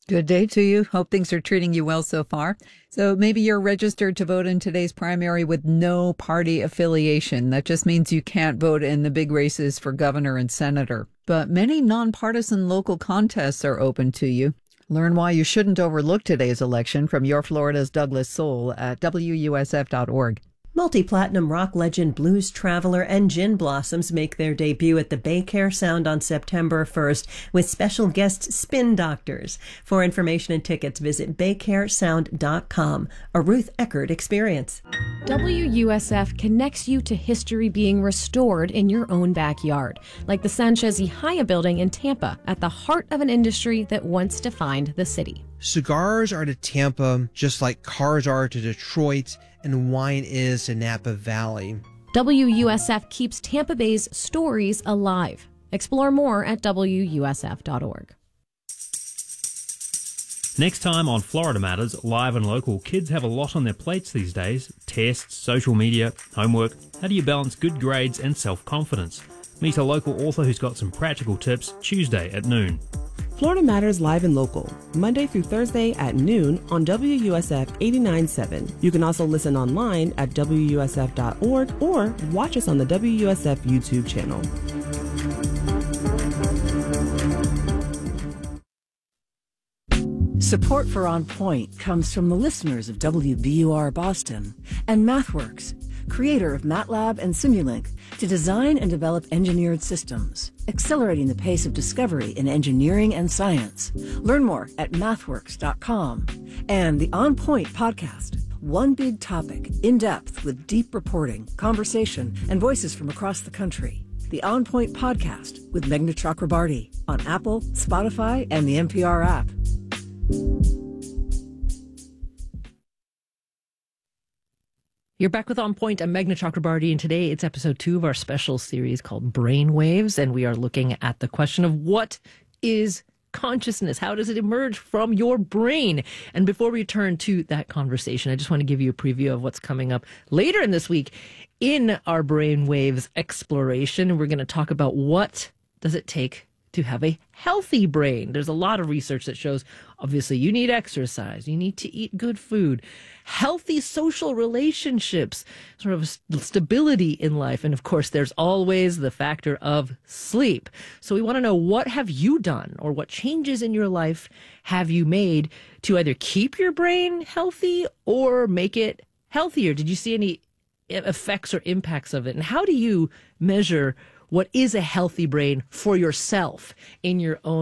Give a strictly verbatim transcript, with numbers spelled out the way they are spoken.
Good day to you. Hope things are treating you well so far. So maybe you're registered to vote in today's primary with no party affiliation. That just means you can't vote in the big races for governor and senator. But many nonpartisan local contests are open to you. Learn why you shouldn't overlook today's election from Your Florida's Douglas Soul at W U S F dot org. Multi-platinum rock legend Blues Traveler and Gin Blossoms make their debut at the Baycare Sound on September first with special guest Spin Doctors. For information and tickets, visit baycare sound dot com. A Ruth Eckert experience. W U S F connects you to history being restored in your own backyard, like the Sanchez y Haya building in Tampa, at the heart of an industry that once defined the city. Cigars are to Tampa just like cars are to Detroit and wine is to Napa Valley. W U S F keeps Tampa Bay's stories alive. Explore more at W U S F dot org. Next time on Florida Matters, live and local, kids have a lot on their plates these days. Tests, social media, homework. How do you balance good grades and self-confidence? Meet a local author who's got some practical tips Tuesday at noon. Florida Matters live and local, Monday through Thursday at noon on W U S F eighty-nine point seven. You can also listen online at W U S F dot org or watch us on the W U S F YouTube channel. Support for On Point comes from the listeners of W B U R Boston and MathWorks, creator of MATLAB and Simulink, to design and develop engineered systems, accelerating the pace of discovery in engineering and science. Learn more at mathworks dot com. And the On Point podcast, one big topic, in depth with deep reporting, conversation, and voices from across the country. The On Point podcast with Meghna Chakrabarty on Apple, Spotify, and the N P R app. You're back with On Point. I'm Meghna Chakrabarty, and today it's episode two of our special series called Brainwaves, and we are looking at the question of what is consciousness? How does it emerge from your brain? And before we turn to that conversation, I just want to give you a preview of what's coming up later in this week in our Brainwaves exploration. We're going to talk about what does it take to have a healthy brain. There's a lot of research that shows, obviously, you need exercise, you need to eat good food, healthy social relationships, sort of stability in life. And of course, there's always the factor of sleep. So we want to know, what have you done, or what changes in your life have you made to either keep your brain healthy or make it healthier? Did you see any effects or impacts of it? And how do you measure what is a healthy brain for yourself in your own